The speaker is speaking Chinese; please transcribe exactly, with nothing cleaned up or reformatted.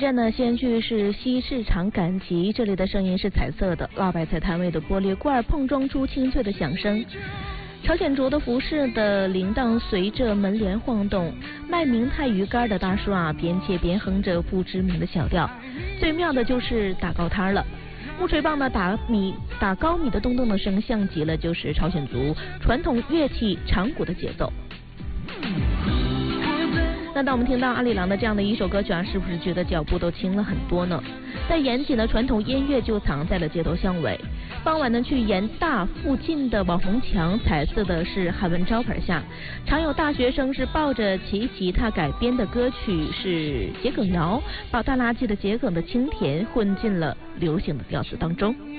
站呢，先去是西市场赶集，这里的声音是彩色的，辣白菜摊位的玻璃罐碰撞出清脆的响声。朝鲜族的服饰的铃铛随着门帘晃动，卖明太鱼干的大叔啊，边切边哼着不知名的小调。最妙的就是打糕摊了，木锤棒的打米打糕米的咚咚的声，像极了就是朝鲜族传统乐器长鼓的节奏。那当我们听到阿里郎的这样的一首歌曲啊，是不是觉得脚步都轻了很多呢？但严谨的传统音乐就藏在了街头巷尾。傍晚呢，去盐大附近的网红墙，彩色的是韩文招牌下，常有大学生是抱着其吉他改编的歌曲是桔梗谣，把大垃圾的桔梗的清甜混进了流行的调子当中。